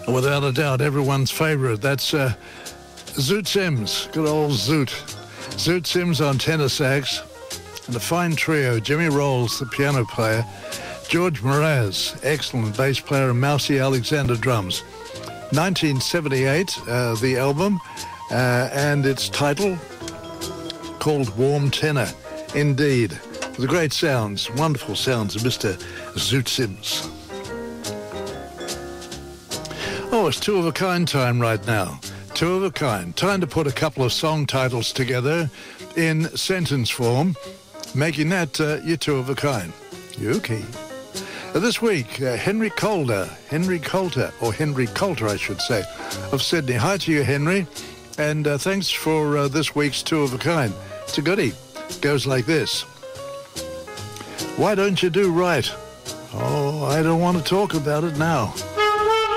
Without a doubt, everyone's favourite. That's Zoot Sims, good old Zoot. Zoot Sims on tenor sax, and a fine trio, Jimmy Rolls, the piano player, George Mraz, excellent bass player, and Mousy Alexander, drums. 1978, the album, and its title called Warm Tenor. Indeed. The great sounds, wonderful sounds of Mr. Zoot Sims. Oh, it's two of a kind time right now. Two of a kind. Time to put a couple of song titles together in sentence form, making that your two of a kind. Okay. This week, Henry Coulter, I should say, of Sydney. Hi to you, Henry, and thanks for this week's two of a kind. It's a goodie. Goes like this. Why don't you do right? Oh, I don't want to talk about it now.